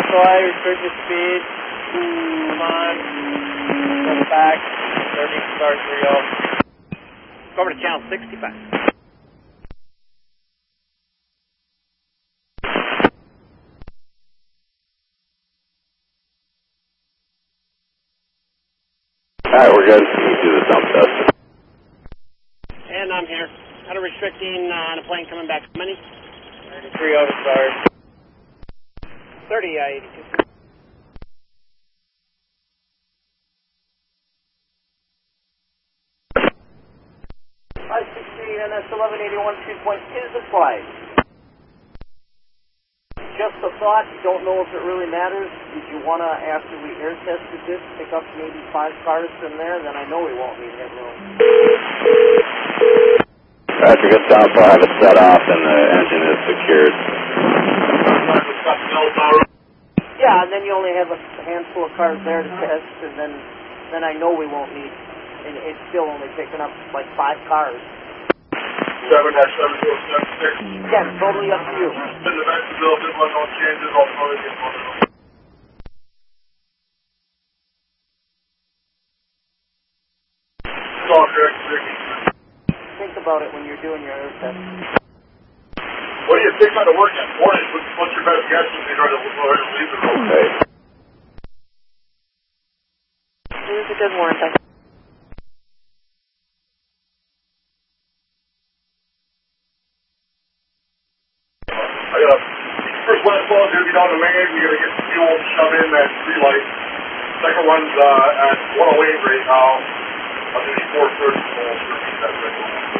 fly, restrict your speed. Come on. Go back. 30 star 30. Go over to channel 65. Alright, we're good. You can do the dump test. And I'm here. Auto restricting on a plane coming back. How many? 33 auto stars. 30, 82. NS 1181 3-point is the flight. Just a thought, don't know if it really matters. Did you want to, after we air tested this, pick up maybe 5 cars from there? Then I know we won't need headroom. Roger, good stop. I'll have it set off and the engine is secured. Yeah, and then you only have a handful of cars there to test, and then I know we won't need, and it's still only picking up like 5 cars. 7-7076. Again, totally up to you. In the vestibule, if there's no changes, I'll probably get one of them. It's all correct, Ricky. Think about it when you're doing your air test. What do you think on the work at morning? What's your best guess when you're going to leave the road? Okay. Here's a good warrant. First last ball is going to be down the main. We're going to get the fuel and shove in that 3 light. Second one's at 108 right now. I'm going to be 430.